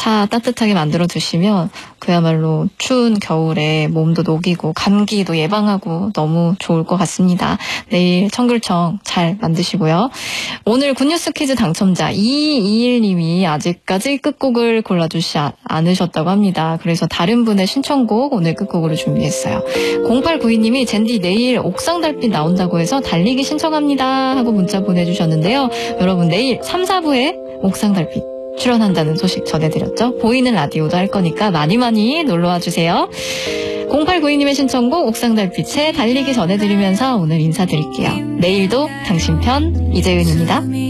차 따뜻하게 만들어 드시면 그야말로 추운 겨울에 몸도 녹이고 감기도 예방하고 너무 좋을 것 같습니다. 내일 청귤청 잘 만드시고요. 오늘 굿뉴스 퀴즈 당첨자 2221님이 아직까지 끝곡을 골라주지 않으셨다고 합니다. 그래서 다른 분의 신청곡 오늘 끝곡으로 준비했어요. 0892님이 젠디 내일 옥상 달빛 나온다고 해서 달리기 신청합니다 하고 문자 보내주셨는데요. 여러분 내일 3, 4부에 옥상 달빛 출연한다는 소식 전해드렸죠. 보이는 라디오도 할 거니까 많이 놀러와 주세요. 0892님의 신청곡 옥상 달빛에 달리기 전해드리면서 오늘 인사드릴게요. 내일도 당신 편 이재은입니다.